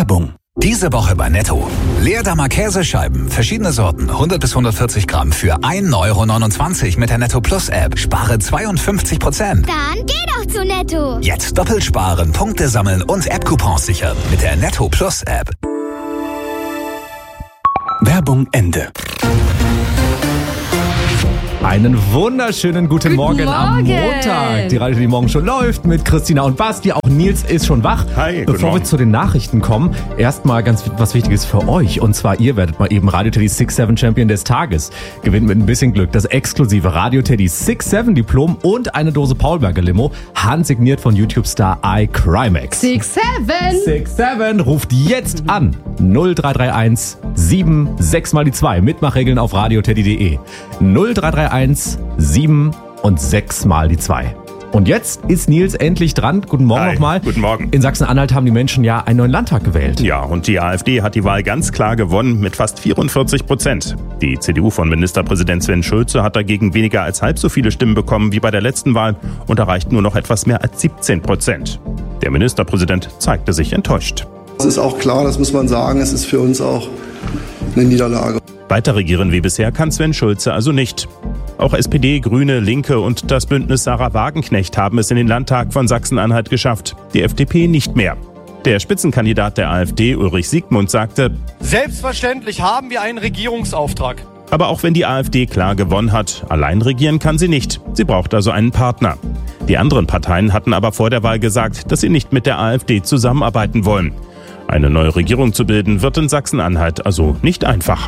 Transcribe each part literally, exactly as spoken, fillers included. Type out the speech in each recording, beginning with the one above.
Werbung. Diese Woche bei Netto. Leerdammer Käsescheiben, verschiedene Sorten, hundert bis hundertvierzig Gramm für ein Euro neunundzwanzig mit der Netto Plus App. Spare zweiundfünfzig Prozent. Dann geh doch zu Netto. Jetzt doppelt sparen, Punkte sammeln und App-Coupons sichern mit der Netto Plus App. Werbung Ende. Einen wunderschönen guten, guten Morgen, Morgen am Montag. Die Radio, die morgen schon läuft mit Christina und Basti. Auch Nils ist schon wach. Hi, Bevor wir zu den Nachrichten kommen, erstmal ganz was Wichtiges für euch. Und zwar, ihr werdet mal eben Radio Teddy six seven Champion des Tages. Gewinnt mit ein bisschen Glück das exklusive Radio Teddy six seven Diplom und eine Dose Paulberger Limo. Handsigniert von YouTube-Star iCrimex. six seven six seven ruft jetzt an. null drei drei eins sieben sechs mal die zwei. Mitmachregeln auf radioteddy punkt de. null drei drei eins sieben und sechs mal die zwei. Und jetzt ist Nils endlich dran. Guten Morgen Hi, nochmal. guten Morgen. In Sachsen-Anhalt haben die Menschen ja einen neuen Landtag gewählt. Ja, und die AfD hat die Wahl ganz klar gewonnen mit fast vierundvierzig Prozent. Die C D U von Ministerpräsident Sven Schulze hat dagegen weniger als halb so viele Stimmen bekommen wie bei der letzten Wahl und erreicht nur noch etwas mehr als siebzehn Prozent. Der Ministerpräsident zeigte sich enttäuscht. Es ist auch klar, das muss man sagen, es ist für uns auch eine Niederlage. Weiter regieren wie bisher kann Sven Schulze also nicht. Auch S P D, Grüne, Linke und das Bündnis Sarah Wagenknecht haben es in den Landtag von Sachsen-Anhalt geschafft. Die F D P nicht mehr. Der Spitzenkandidat der AfD, Ulrich Siegmund, sagte: Selbstverständlich haben wir einen Regierungsauftrag. Aber auch wenn die AfD klar gewonnen hat, allein regieren kann sie nicht. Sie braucht also einen Partner. Die anderen Parteien hatten aber vor der Wahl gesagt, dass sie nicht mit der AfD zusammenarbeiten wollen. Eine neue Regierung zu bilden, wird in Sachsen-Anhalt also nicht einfach.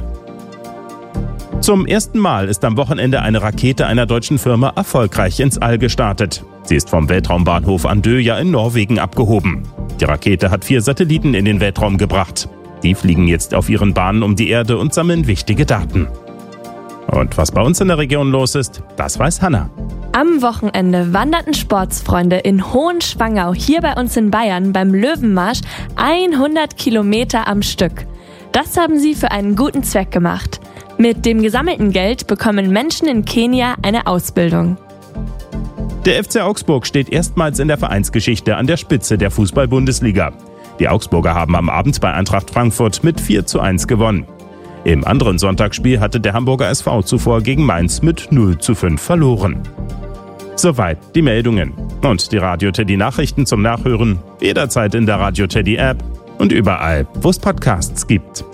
Zum ersten Mal ist am Wochenende eine Rakete einer deutschen Firma erfolgreich ins All gestartet. Sie ist vom Weltraumbahnhof Andøya in Norwegen abgehoben. Die Rakete hat vier Satelliten in den Weltraum gebracht. Die fliegen jetzt auf ihren Bahnen um die Erde und sammeln wichtige Daten. Und was bei uns in der Region los ist, das weiß Hanna. Am Wochenende wanderten Sportsfreunde in Hohenschwangau hier bei uns in Bayern beim Löwenmarsch hundert Kilometer am Stück. Das haben sie für einen guten Zweck gemacht. Mit dem gesammelten Geld bekommen Menschen in Kenia eine Ausbildung. Der F C Augsburg steht erstmals in der Vereinsgeschichte an der Spitze der Fußball-Bundesliga. Die Augsburger haben am Abend bei Eintracht Frankfurt mit vier zu eins gewonnen. Im anderen Sonntagsspiel hatte der Hamburger S V zuvor gegen Mainz mit null zu fünf verloren. Soweit die Meldungen. Und die Radio Teddy Nachrichten zum Nachhören jederzeit in der Radio Teddy App und überall, wo es Podcasts gibt.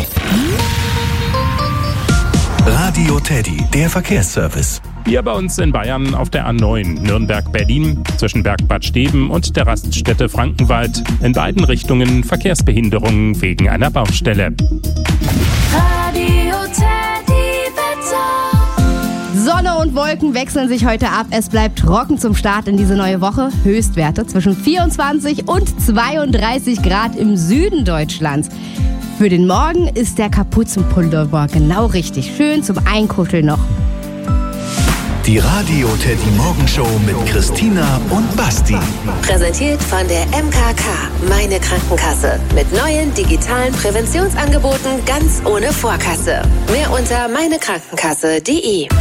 Radio Teddy, der Verkehrsservice. Hier bei uns in Bayern auf der A neun Nürnberg-Berlin zwischen Bergbad Steben und der Raststätte Frankenwald. In beiden Richtungen Verkehrsbehinderungen wegen einer Baustelle. Radio Teddy Wetter. Sonne und Wolken wechseln sich heute ab. Es bleibt trocken zum Start in diese neue Woche. Höchstwerte zwischen vierundzwanzig und zweiunddreißig Grad im Süden Deutschlands. Für den Morgen ist der Kapuzenpullover genau richtig. Schön zum Einkuscheln noch. Die Radio Teddy Morgenshow mit Christina und Basti. Präsentiert von der M K K, meine Krankenkasse. Mit neuen digitalen Präventionsangeboten ganz ohne Vorkasse. Mehr unter meine krankenkasse punkt de.